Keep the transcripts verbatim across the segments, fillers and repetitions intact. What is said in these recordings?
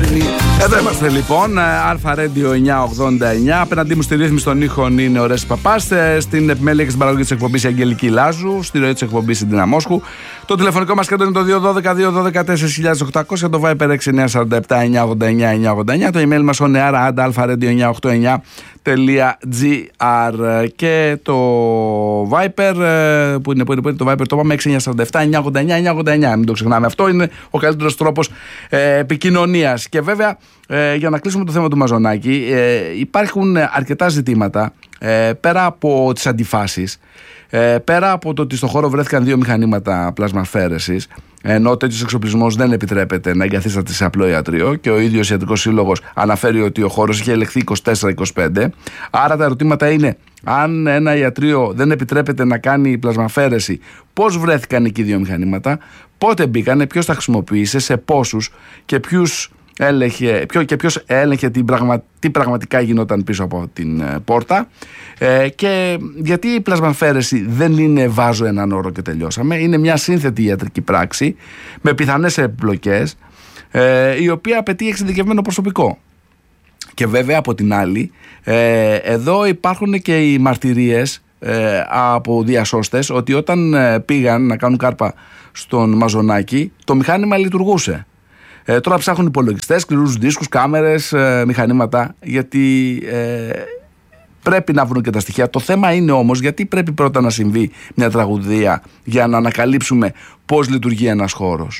Εδώ είμαστε λοιπόν, Αλφα Radio εννιακόσια ογδόντα εννιά. Απέναντί μου στη ρύθμιση των ήχων είναι ο Ρέσης Παπάς. Στην επιμέλεια και στην παραγωγή της εκπομπής η Αγγελική Λάζου. Στη ροή της εκπομπής η Ντίνα Μόσχου. Το τηλεφωνικό μας κέντρο είναι το δύο ένα δύο, δύο ένα τέσσερα, τέσσερα οκτακόσια. Το Viber έξι εννιά τέσσερα επτά, εννιακόσια ογδόντα εννιά, εννιακόσια ογδόντα εννιά. Το email μας oneara at alfaradio εννιακόσια ογδόντα εννιά τελεία τζι άρ. Και το Viber που είναι, που είναι, που είναι το Viber, το πάμε έξι εννιά τέσσερα επτά, εννιακόσια ογδόντα εννιά, εννιακόσια ογδόντα εννιά. Μην το ξεχνάμε. Αυτό είναι ο καλύτερος τρόπος ε, επικοινωνίας. Και βέβαια, ε, για να κλείσουμε το θέμα του Μαζονάκη, ε, υπάρχουν αρκετά ζητήματα ε, πέρα από τις αντιφάσεις, ε, πέρα από το ότι στο χώρο βρέθηκαν δύο μηχανήματα πλασμαφέρεσης, ενώ τέτοιος εξοπλισμός δεν επιτρέπεται να εγκαθίσταται σε απλό ιατρείο, και ο ίδιος ιατρικός σύλλογος αναφέρει ότι ο χώρος είχε ελεγχθεί είκοσι τέσσερα είκοσι πέντε. Άρα τα ερωτήματα είναι, αν ένα ιατρείο δεν επιτρέπεται να κάνει πλασμαφέρεση, πώς βρέθηκαν εκεί δύο μηχανήματα, πότε μπήκανε, ποιος τα χρησιμοποίησε, σε πόσους και ποιους έλεγχε, ποιο, και ποιος έλεγχε τι, πραγμα, τι πραγματικά γινόταν πίσω από την ε, πόρτα, ε, και γιατί η πλασμαφέρεση δεν είναι βάζω έναν όρο και τελειώσαμε. Είναι μια σύνθετη ιατρική πράξη με πιθανές επιπλοκές, ε, η οποία απαιτεί εξειδικευμένο προσωπικό. Και βέβαια από την άλλη, ε, εδώ υπάρχουν και οι μαρτυρίες ε, από διασώστες ότι όταν ε, πήγαν να κάνουν κάρπα στον Μαζονάκη, το μηχάνημα λειτουργούσε. Ε, τώρα ψάχνουν υπολογιστές, σκληρούς δίσκους, κάμερες, ε, μηχανήματα, γιατί ε, πρέπει να βρουν και τα στοιχεία. Το θέμα είναι όμως γιατί πρέπει πρώτα να συμβεί μια τραγωδία για να ανακαλύψουμε πώς λειτουργεί ένας χώρος.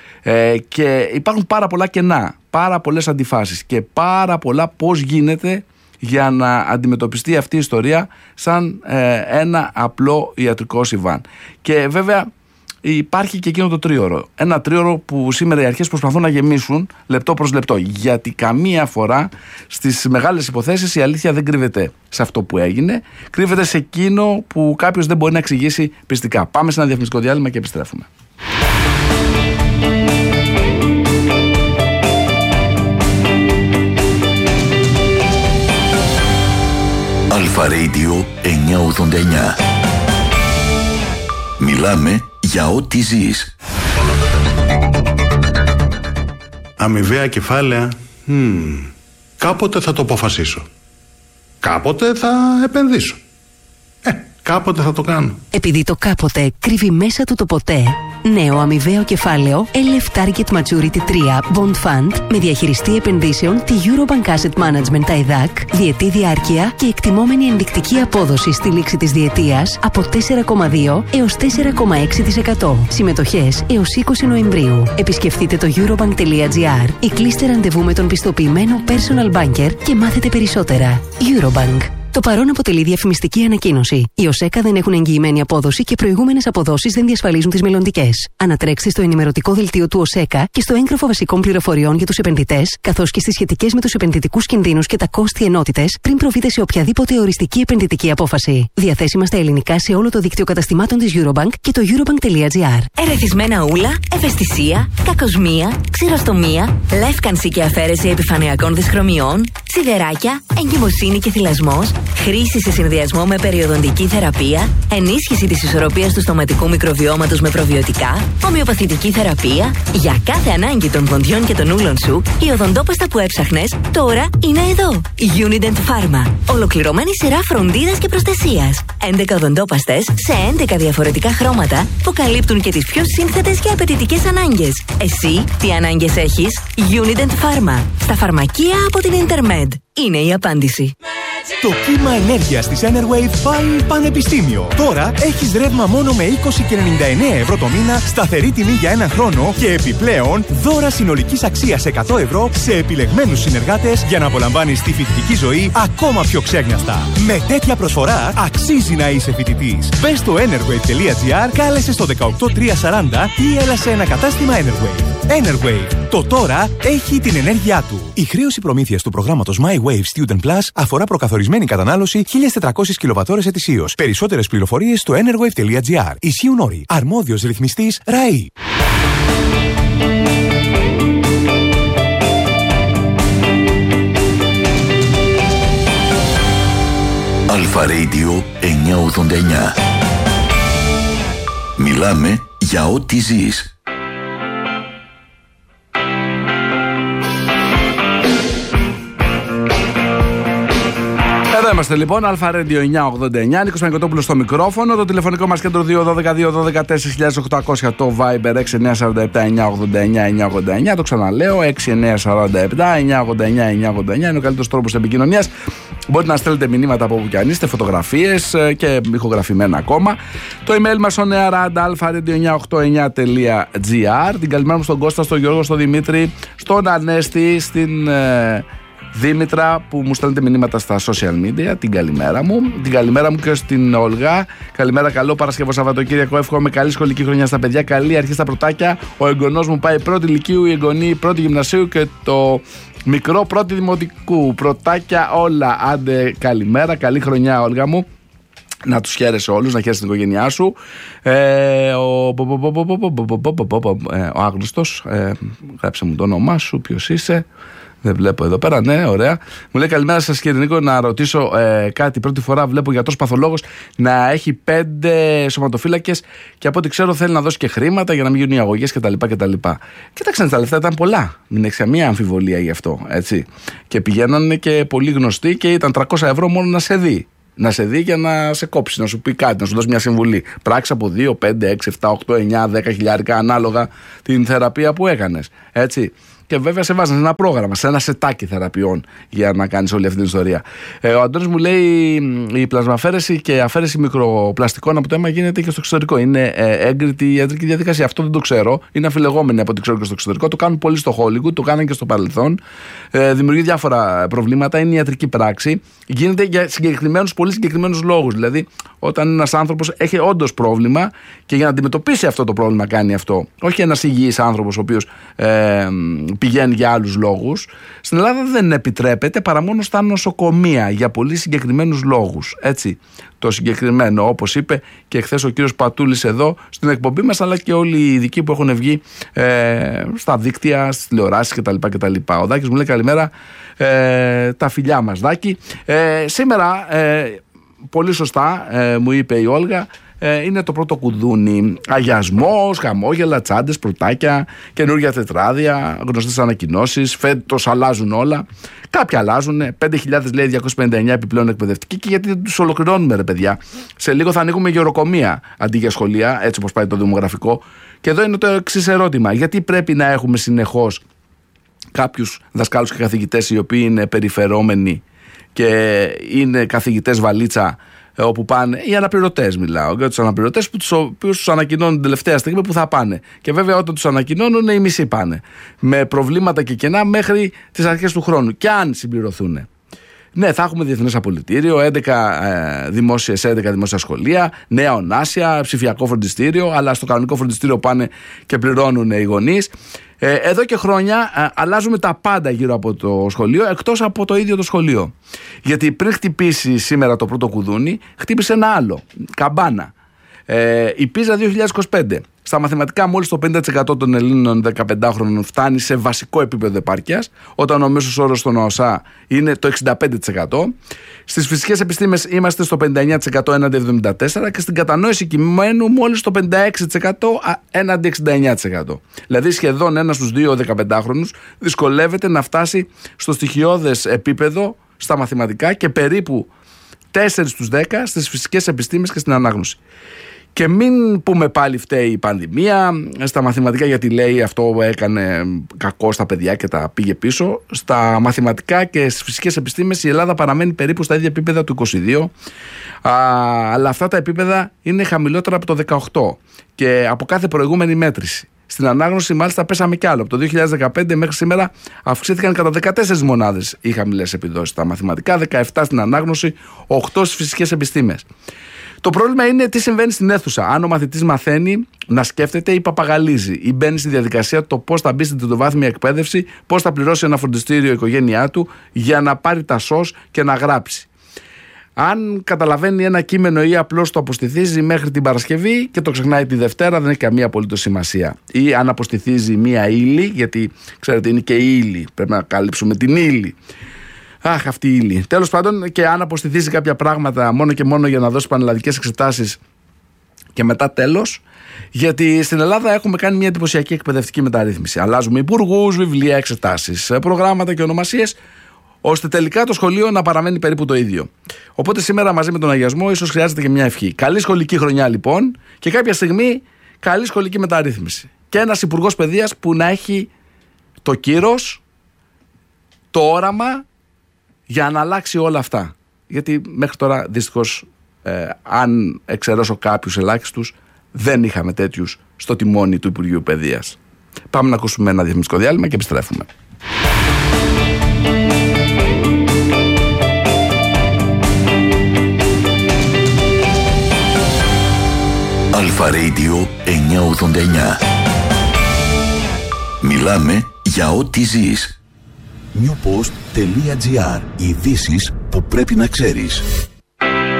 Ε, και υπάρχουν πάρα πολλά κενά, πάρα πολλές αντιφάσεις και πάρα πολλά πώς γίνεται για να αντιμετωπιστεί αυτή η ιστορία σαν ε, ένα απλό ιατρικό συμβάν. Και βέβαια υπάρχει και εκείνο το τρίωρο. Ένα τρίωρο που σήμερα οι αρχές προσπαθούν να γεμίσουν λεπτό προς λεπτό. Γιατί καμία φορά στις μεγάλες υποθέσεις η αλήθεια δεν κρύβεται σε αυτό που έγινε. Κρύβεται σε εκείνο που κάποιος δεν μπορεί να εξηγήσει πιστικά. Πάμε σε ένα διαφημιστικό διάλειμμα και επιστρέφουμε. Αλφα Radio εννιακόσια ογδόντα εννιά. Μιλάμε για ό,τι ζεις. Αμοιβαία κεφάλαια. Hmm. Κάποτε θα το αποφασίσω. Κάποτε θα επενδύσω. Ε, κάποτε θα το κάνω. Επειδή το κάποτε κρύβει μέσα του το ποτέ, νέο αμοιβαίο κεφάλαιο ελ εφ Target Maturity τρία Bond Fund με διαχειριστή επενδύσεων τη Eurobank Asset Management τα ΕΔΑΚ, διετή διάρκεια και εκτιμόμενη ενδεικτική απόδοση στη λήξη της διετίας από τέσσερα κόμμα δύο έως τέσσερα κόμμα έξι τοις εκατό. Συμμετοχές έως είκοσι Νοεμβρίου. Επισκεφτείτε το eurobank τελεία gr ή κλείστε ραντεβού με τον πιστοποιημένο personal banker και μάθετε περισσότερα. Eurobank. Το παρόν αποτελεί διαφημιστική ανακοίνωση. Οι ΟΣΕΚΑ δεν έχουν εγγυημένη απόδοση και προηγούμενες αποδόσεις δεν διασφαλίζουν τις μελλοντικές. Ανατρέξτε στο ενημερωτικό δελτίο του ΟΣΕΚΑ και στο έγγραφο βασικών πληροφοριών για τους επενδυτές, καθώς και στις σχετικές με τους επενδυτικούς κινδύνους και τα κόστη ενότητες, πριν προβείτε σε οποιαδήποτε οριστική επενδυτική απόφαση. Διαθέσιμα στα ελληνικά σε όλο το δίκτυο καταστημάτων της Eurobank και το eurobank τελεία gr. Ερεθισμένα ούλα, ευαισθησία, κακοσμία, ξηροστομία, λεύκανση και αφαίρεση επιφανειακών δυσχρωμιών, σιδεράκια, εγκυμοσύνη και θυλασμός. Χρήση σε συνδυασμό με περιοδοντική θεραπεία, ενίσχυση της ισορροπίας του στοματικού μικροβιώματος με προβιωτικά, ομοιοπαθητική θεραπεία. Για κάθε ανάγκη των δοντιών και των ούλων σου, η οδοντόπαστα που έψαχνες τώρα είναι εδώ. Unident Pharma. Ολοκληρωμένη σειρά φροντίδας και προστασίας. έντεκα οδοντόπαστες σε έντεκα διαφορετικά χρώματα που καλύπτουν και τις πιο σύνθετες και απαιτητικές ανάγκες. Εσύ τι ανάγκες έχεις? Unident Pharma. Στα φαρμακεία από την Intermed. Είναι η απάντηση. Το κύμα ενέργειας της Enerwave πάει πανεπιστήμιο. Τώρα έχεις ρεύμα μόνο με είκοσι και ενενήντα εννέα ευρώ το μήνα, σταθερή τιμή για έναν χρόνο και επιπλέον δώρα συνολικής αξίας εκατό ευρώ σε επιλεγμένους συνεργάτες για να απολαμβάνεις τη φοιτητική ζωή ακόμα πιο ξέγνιαστα. Με τέτοια προσφορά αξίζει να είσαι φοιτητής. Μπες στο enerwave τελεία gr, κάλεσε στο δεκαοκτώ τριακόσια σαράντα ή έλα σε ένα κατάστημα Enerwave. Enerwave. Το τώρα έχει την ενέργειά του. Η χρέωση προμήθειας του προγράμματος MyWave Student Plus αφορά προκαθορισμένη κατανάλωση χίλιες τετρακόσιες κιλοβατόρες ετησίως. Περισσότερες πληροφορίες στο enerwave τελεία gr. Ισχύουν όροι. Αρμόδιος ρυθμιστής ΡΑΗ. Αλφα Radio εννιακόσια ογδόντα εννιά. Μιλάμε για ό,τι ζεις. Εδώ είμαστε λοιπόν, Αλφα Radio εννιακόσια ογδόντα εννιά, Νίκος Παναγιωτόπουλος στο μικρόφωνο, το τηλεφωνικό μας κέντρο δύο ένα δύο δύο ένα τέσσερα οκτακόσια, το Viber έξι εννιά τέσσερα επτά εννιακόσια ογδόντα εννιά εννιακόσια ογδόντα εννιά, το ξαναλέω, έξι εννιά τέσσερα επτά εννιακόσια ογδόντα εννιά εννιακόσια ογδόντα εννιά, είναι ο καλύτερος τρόπος επικοινωνίας. Μπορείτε να στέλνετε μηνύματα από όπου και αν είστε, φωτογραφίες και ηχογραφημένα ακόμα. Το email μας on air at alpha radio εννιακόσια ογδόντα εννιά τελεία gr. Την καλημέρα μου στον Κώστα, στον Γιώργο, στον Δημήτρη, στον Ανέστη, στην ε, Δήμητρα που μου στέλνετε μηνύματα στα social media. Την καλημέρα μου. Την καλημέρα μου και στην Όλγα. Καλημέρα, καλό Παρασκευό Σαββατοκύριακο. Εύχομαι καλή σχολική χρονιά στα παιδιά. Καλή αρχή στα πρωτάκια. Ο εγγονός μου πάει πρώτη λυκείου, η εγγονή πρώτη γυμνασίου και το μικρό πρώτη δημοτικού. Πρωτάκια όλα. Άντε, καλημέρα. Καλή χρονιά, Όλγα μου. Να τους χαίρεσαι όλους, να χαίρεσαι την οικογένειά σου. Ε, ο, ο άγνωστος, ε, γράψε μου το όνομά σου, ποιος είσαι. Δεν βλέπω εδώ πέρα, ναι, ωραία. Μου λέει καλημέρα σας κύριε Νίκο, να ρωτήσω ε, κάτι. Πρώτη φορά βλέπω γιατρός παθολόγος να έχει πέντε σωματοφύλακες και από ό,τι ξέρω θέλει να δώσει και χρήματα για να μην γίνουν οι αγωγές κτλ. κτλ. Κοίταξαν, τα λεφτά ήταν πολλά. Μην έχεις καμία αμφιβολία γι' αυτό. Έτσι. Και πηγαίνανε και πολύ γνωστοί και ήταν τριακόσια ευρώ μόνο να σε δει. Να σε δει για να σε κόψει, να σου πει κάτι, να σου δώσει μια συμβουλή. Πράξη από δύο, πέντε, έξι, επτά, οκτώ, εννιά, δέκα χιλιάρικα ανάλογα την θεραπεία που έκανες. Έτσι. Και βέβαια σε βάζανε ένα πρόγραμμα, σε ένα σετάκι θεραπείων για να κάνεις όλη αυτή την ιστορία. Ε, ο Αντώνης μου λέει η πλασμαφέρεση και αφαίρεση μικροπλαστικών από το αίμα γίνεται και στο εξωτερικό. Είναι ε, έγκριτη η ιατρική διαδικασία. Αυτό δεν το ξέρω. Είναι αφιλεγόμενη από ό,τι ξέρω και στο εξωτερικό. Το κάνουν πολύ στο Hollywood, το κάνανε και στο παρελθόν. Ε, δημιουργεί διάφορα προβλήματα. Είναι η ιατρική πράξη. Γίνεται για συγκεκριμένους, πολύ συγκεκριμένους λόγους. Δηλαδή, όταν ένας άνθρωπος έχει όντως πρόβλημα και για να αντιμετωπίσει αυτό το πρόβλημα κάνει αυτό. Όχι ένας υγιής άνθρωπος ο οποίος ε, πηγαίνει για άλλους λόγους. Στην Ελλάδα δεν επιτρέπεται παρά μόνο στα νοσοκομεία για πολύ συγκεκριμένους λόγους. Έτσι. Το συγκεκριμένο, όπως είπε και χθες ο κύριος Πατούλης εδώ στην εκπομπή μας, αλλά και όλοι οι ειδικοί που έχουν βγει ε, στα δίκτυα, στις τηλεοράσεις κτλ. κτλ. Ο Δάκης μου λέει καλημέρα, ε, τα φιλιά μας Δάκη. Ε, σήμερα, ε, πολύ σωστά ε, μου είπε η Όλγα, είναι το πρώτο κουδούνι. Αγιασμός, χαμόγελα, τσάντες, πρωτάκια, καινούργια τετράδια, γνωστές ανακοινώσεις. Φέτος αλλάζουν όλα. Κάποια αλλάζουν. πέντε χιλιάδες λέει διακόσιοι πενήντα εννιά επιπλέον εκπαιδευτικοί. Και γιατί τους ολοκληρώνουμε, ρε παιδιά. Σε λίγο θα ανοίγουμε γεροκομεία αντί για σχολεία, έτσι όπως πάει το δημογραφικό. Και εδώ είναι το εξής ερώτημα. Γιατί πρέπει να έχουμε συνεχώς κάποιους δασκάλους και καθηγητές οι οποίοι είναι περιφερόμενοι και είναι καθηγητές βαλίτσα, όπου πάνε, οι αναπληρωτές μιλάω, για τους αναπληρωτές που τους οποίους τους ανακοινώνουν την τελευταία στιγμή που θα πάνε. Και βέβαια όταν τους ανακοινώνουν οι μισοί πάνε. Με προβλήματα και κενά μέχρι τις αρχές του χρόνου. Και αν συμπληρωθούν. Ναι, θα έχουμε διεθνές απολυτήριο, έντεκα ε, δημόσιες, έντεκα δημόσια σχολεία, νέα ονάσια, ψηφιακό φροντιστήριο, αλλά στο κανονικό φροντιστήριο πάνε και πληρώνουν οι γονείς. Ε, εδώ και χρόνια ε, αλλάζουμε τα πάντα γύρω από το σχολείο, εκτός από το ίδιο το σχολείο. Γιατί πριν χτυπήσει σήμερα το πρώτο κουδούνι, χτύπησε ένα άλλο, καμπάνα. Ε, η πίζα δύο χιλιάδες είκοσι πέντε. Στα μαθηματικά, μόλις το πενήντα τοις εκατό των Ελλήνων δεκαπεντάχρονων φτάνει σε βασικό επίπεδο επάρκειας, όταν ο μέσος όρος στον ΟΣΑ είναι το εξήντα πέντε τοις εκατό. Στις φυσικές επιστήμες είμαστε στο πενήντα εννιά τοις εκατό έναντι εβδομήντα τέσσερα τοις εκατό και στην κατανόηση κειμένου μόλις το πενήντα έξι τοις εκατό έναντι εξήντα εννιά τοις εκατό. Δηλαδή, σχεδόν ένας στους δύο δεκαπεντάχρονους δυσκολεύεται να φτάσει στο στοιχειώδες επίπεδο στα μαθηματικά και περίπου τέσσερα στους δέκα στις φυσικές επιστήμες και στην ανάγνωση. Και μην πούμε πάλι φταίει η πανδημία στα μαθηματικά, γιατί λέει αυτό έκανε κακό στα παιδιά και τα πήγε πίσω. Στα μαθηματικά και στις φυσικές επιστήμες η Ελλάδα παραμένει περίπου στα ίδια επίπεδα του είκοσι δύο, α, αλλά αυτά τα επίπεδα είναι χαμηλότερα από το δεκαοκτώ και από κάθε προηγούμενη μέτρηση. Στην ανάγνωση μάλιστα πέσαμε κι άλλο. Από το δύο χιλιάδες δεκαπέντε μέχρι σήμερα αυξήθηκαν κατά δεκατέσσερις μονάδες οι χαμηλές επιδόσεις στα μαθηματικά, δεκαεπτά στην ανάγνωση, οκτώ στις φυσικές επιστήμες. Το πρόβλημα είναι τι συμβαίνει στην αίθουσα. Αν ο μαθητής μαθαίνει να σκέφτεται ή παπαγαλίζει, ή μπαίνει στη διαδικασία το πώς θα μπει στην τριτοβάθμια εκπαίδευση, πώς θα πληρώσει ένα φροντιστήριο η οικογένειά του για να πάρει τα σως και να γράψει. Αν καταλαβαίνει ένα κείμενο ή απλώς το αποστηθίζει μέχρι την Παρασκευή και το ξεχνάει τη Δευτέρα, δεν έχει καμία απολύτως σημασία. Ή αν αποστηθίζει μία ύλη, γιατί ξέρετε είναι και η ύλη, πρέπει να καλύψουμε την ύλη. Αχ, αυτή η ύλη. Τέλος πάντων, και αν αποστηθίζει κάποια πράγματα μόνο και μόνο για να δώσει πανελλαδικές εξετάσεις και μετά τέλος. Γιατί στην Ελλάδα έχουμε κάνει μια εντυπωσιακή εκπαιδευτική μεταρρύθμιση. Αλλάζουμε υπουργούς, βιβλία, εξετάσεις, προγράμματα και ονομασίες. ώστε τελικά το σχολείο να παραμένει περίπου το ίδιο. Οπότε σήμερα μαζί με τον αγιασμό ίσως χρειάζεται και μια ευχή. Καλή σχολική χρονιά λοιπόν και κάποια στιγμή καλή σχολική μεταρρύθμιση. Και ένας υπουργός παιδείας που να έχει το κύρος, το όραμα για να αλλάξει όλα αυτά. Γιατί μέχρι τώρα δυστυχώς, ε, αν εξαιρέσω κάποιους ελάχιστους, δεν είχαμε τέτοιους στο τιμόνι του Υπουργείου Παιδείας. Πάμε να ακούσουμε ένα διαφημιστικό διάλειμμα και επιστρέφουμε. Αλφα Radio εννιακόσια ογδόντα εννιά. Μιλάμε για ό,τι ζεις. newpost.gr. Ειδήσεις που πρέπει να ξέρεις.